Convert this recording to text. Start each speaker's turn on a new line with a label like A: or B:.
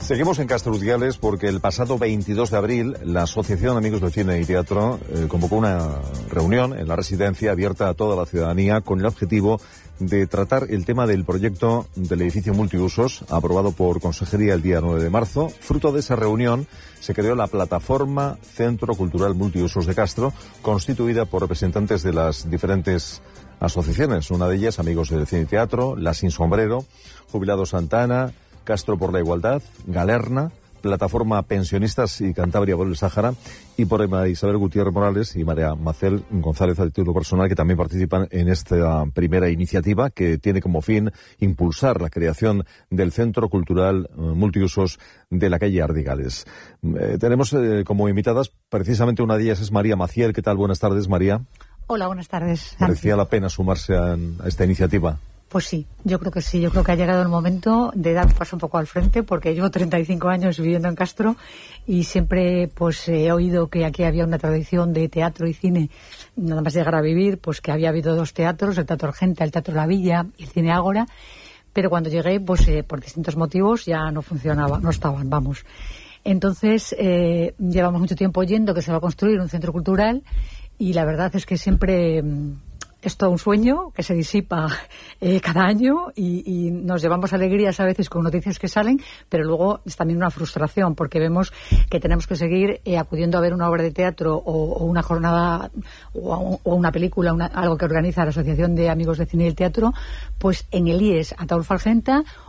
A: Seguimos en Castro Urdiales porque el pasado 22 de abril la Asociación de Amigos del Cine y Teatro convocó una reunión en la residencia abierta a toda la ciudadanía con el objetivo de tratar el tema del proyecto del edificio multiusos aprobado por Consejería el día 9 de marzo. Fruto de esa reunión se creó la plataforma Centro Cultural Multiusos de Castro, constituida por representantes de las diferentes asociaciones. Una de ellas, Amigos del Cine y Teatro, La Sin Sombrero, Jubilados Santana, Castro por la Igualdad, Galerna, Plataforma Pensionistas y Cantabria por el Sáhara, y por Isabel Gutiérrez Morales y María Macel González, a título personal, que también participan en esta primera iniciativa que tiene como fin impulsar la creación del Centro Cultural Multiusos de la calle Ardigales. Tenemos como invitadas, precisamente una de ellas es María Maciel. ¿Qué tal? Buenas tardes, María.
B: Hola, buenas tardes.
A: ¿Merecía la pena sumarse a esta iniciativa?
B: Pues sí, yo creo que sí. Yo creo que ha llegado el momento de dar un paso un poco al frente, porque llevo 35 años viviendo en Castro y siempre pues he oído que aquí había una tradición de teatro y cine. Nada más llegar a vivir, pues que había habido dos teatros, el Teatro Argenta, el Teatro La Villa y el Cine Ágora, pero cuando llegué, pues por distintos motivos ya no funcionaba, no estaban, vamos. Entonces, llevamos mucho tiempo oyendo que se va a construir un centro cultural y la verdad es que siempre es todo un sueño que se disipa cada año y nos llevamos alegrías a veces con noticias que salen, pero luego es también una frustración porque vemos que tenemos que seguir acudiendo a ver una obra de teatro o una jornada o una película, algo que organiza la Asociación de Amigos de Cine y el Teatro, pues en el IES Ataulfo Argenta